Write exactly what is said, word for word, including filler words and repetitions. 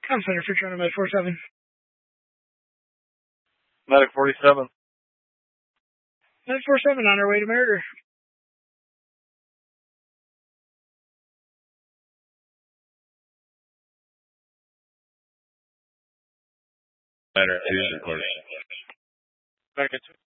Com Center for Toronto Med four seven. Medic forty-seven. Med four seven on our way to Meritor. Meritor, two, of course. Back at two.